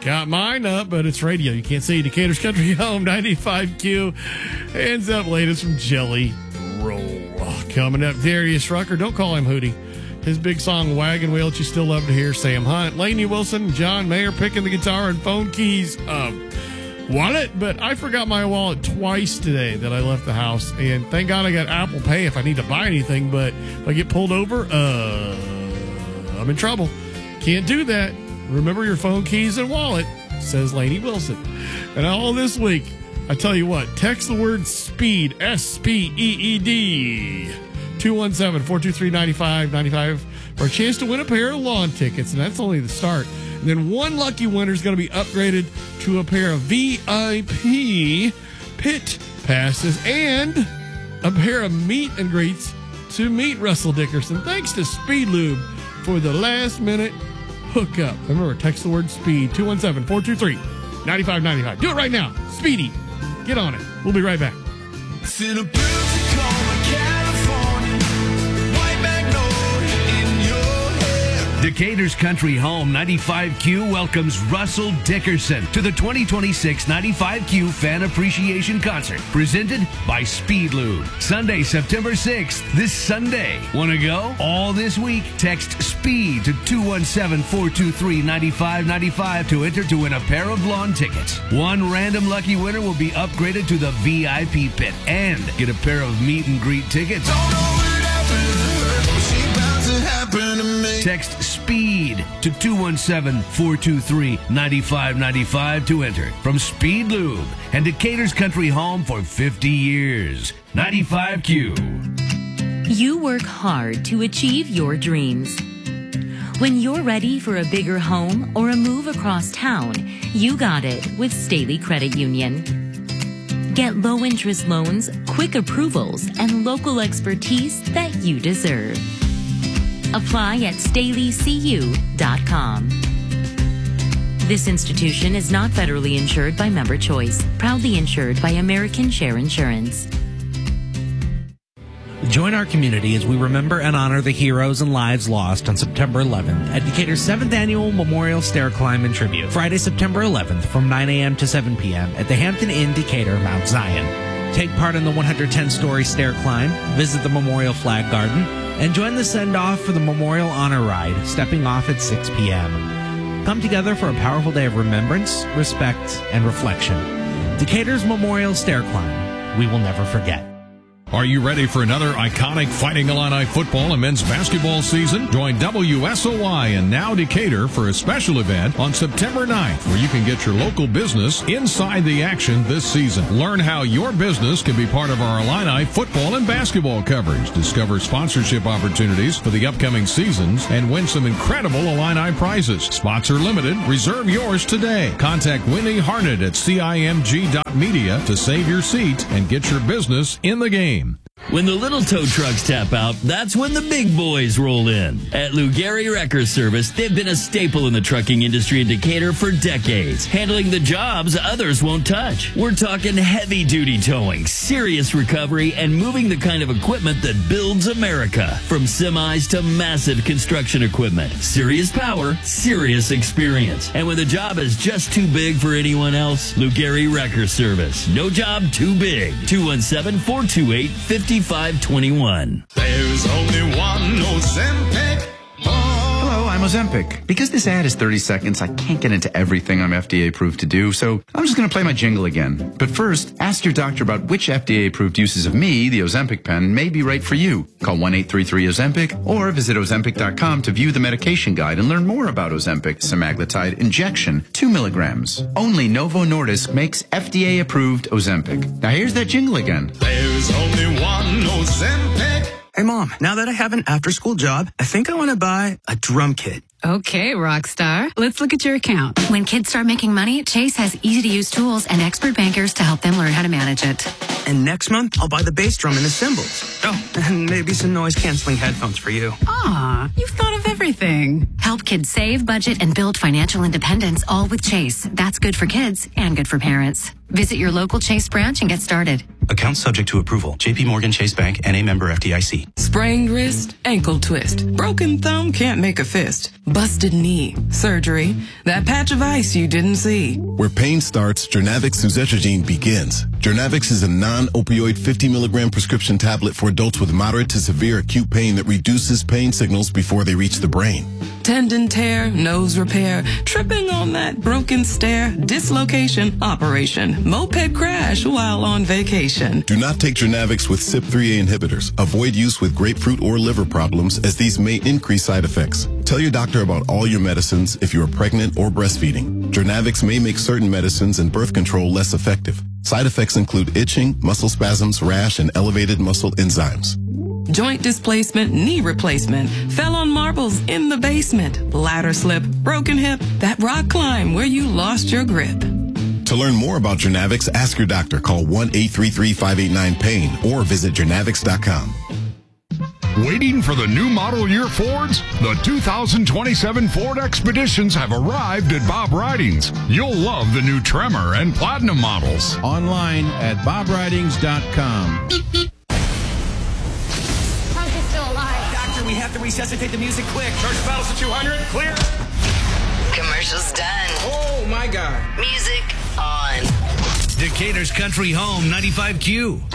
Got mine up, but it's radio. You can't see. Decatur's Country Home, 95Q. Hands up, latest from Jelly Roll. Coming up, Darius Rucker. Don't call him Hootie. His big song, Wagon Wheel, that you still love to hear. Sam Hunt, Lainey Wilson, John Mayer picking the guitar and phone keys. Wallet, but I forgot my wallet twice today that I left the house. And thank God I got Apple Pay if I need to buy anything. But if I get pulled over, I'm in trouble. Can't do that. Remember your phone keys and wallet, says Lainey Wilson. And all this week, I tell you what, text the word SPEED, SPEED, 217-423-9595 for a chance to win a pair of lawn tickets. And that's only the start. And then one lucky winner is going to be upgraded to a pair of VIP pit passes and a pair of meet and greets to meet Russell Dickerson. Thanks to Speed Lube for the last minute hookup. Remember, text the word SPEED, 217-423-9595. Do it right now. Speedy. Get on it. We'll be right back. Decatur's Country Home 95Q welcomes Russell Dickerson to the 2026 95Q Fan Appreciation Concert, presented by Speed Lube. Sunday, September 6th, this Sunday. Want to go? All this week, text SPEED to 217-423-9595 to enter to win a pair of lawn tickets. One random lucky winner will be upgraded to the VIP pit and get a pair of meet and greet tickets. Text SPEED to 217-423-9595 to enter. From Speed Lube and Decatur's Country Home for 50 years. 95Q. You work hard to achieve your dreams. When you're ready for a bigger home or a move across town, you got it with Staley Credit Union. Get low-interest loans, quick approvals, and local expertise that you deserve. Apply at StaleyCU.com. This institution is not federally insured by Member Choice, proudly insured by American Share Insurance. Join our community as we remember and honor the heroes and lives lost on September 11th at Decatur's 7th Annual Memorial Stair Climb and Tribute, Friday, September 11th from 9 a.m. to 7 p.m. at the Hampton Inn, Decatur, Mount Zion. Take part in the 110-story stair climb, visit the Memorial Flag Garden, and join the send-off for the Memorial Honor Ride, stepping off at 6 p.m. Come together for a powerful day of remembrance, respect, and reflection. Decatur's Memorial Stair Climb. We will never forget. Are you ready for another iconic Fighting Illini football and men's basketball season? Join WSOY and Now Decatur for a special event on September 9th, where you can get your local business inside the action this season. Learn how your business can be part of our Illini football and basketball coverage. Discover sponsorship opportunities for the upcoming seasons and win some incredible Illini prizes. Spots are limited. Reserve yours today. Contact Winnie Harnett at CIMG.media to save your seat and get your business in the game. When the little tow trucks tap out, that's when the big boys roll in. At Lugari Wrecker Service, they've been a staple in the trucking industry in Decatur for decades, handling the jobs others won't touch. We're talking heavy-duty towing, serious recovery, and moving the kind of equipment that builds America. From semis to massive construction equipment. Serious power, serious experience. And when the job is just too big for anyone else, Lugari Wrecker Service. No job too big. 217-428-5521. There's only one Ozempic. Hello, I'm Ozempic. Because this ad is 30 seconds, I can't get into everything I'm FDA approved to do, so I'm just going to play my jingle again. But first, ask your doctor about which FDA approved uses of me, the Ozempic pen, may be right for you. Call 1-833-OZEMPIC or visit Ozempic.com to view the medication guide and learn more about Ozempic semaglutide injection, 2 milligrams. Only Novo Nordisk makes FDA approved Ozempic. Now here's that jingle again. There's only one Ozempic. Hey, Mom, now that I have an after-school job, I think I want to buy a drum kit. Okay, rock star. Let's look at your account. When kids start making money, Chase has easy-to-use tools and expert bankers to help them learn how to manage it. And next month, I'll buy the bass drum and the cymbals. Oh, and maybe some noise-canceling headphones for you. Aw, you've thought of everything. Help kids save, budget, and build financial independence, all with Chase. That's good for kids and good for parents. Visit your local Chase branch and get started. Account subject to approval. JP Morgan Chase Bank, N.A. member FDIC. Sprained wrist, ankle twist. Broken thumb can't make a fist. Busted knee, surgery. That patch of ice you didn't see. Where pain starts, Jernavix suzetrigine begins. Jernavix is a non-opioid 50 milligram prescription tablet for adults with moderate to severe acute pain that reduces pain signals before they reach the brain. Tendon tear, nose repair, tripping on that broken stair, dislocation, operation, moped crash while on vacation. Do not take Jernavix with CYP3A inhibitors. Avoid use with grapefruit or liver problems, as these may increase side effects. Tell your doctor about all your medicines if you are pregnant or breastfeeding. Jernavix may make certain medicines and birth control less effective. Side effects include itching, muscle spasms, rash, and elevated muscle enzymes. Joint displacement, knee replacement, fell on marbles in the basement, ladder slip, broken hip, that rock climb where you lost your grip. To learn more about Jernavix, ask your doctor. Call 1-833-589-PAIN or visit Jernavix.com. Waiting for the new model year Fords? The 2027 Ford Expeditions have arrived at Bob Ridings. You'll love the new Tremor and Platinum models. Online at bobridings.com. We have to resuscitate the music quick. Charge the battles to 200. Clear. Commercials done. Oh, my God. Music on. Decatur's Country Home 95Q.